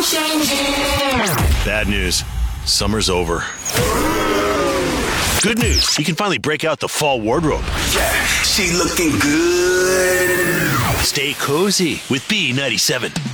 Bad news. Summer's over. Good news. You can finally break out the fall wardrobe. Yeah, she looking good. Stay cozy with B97.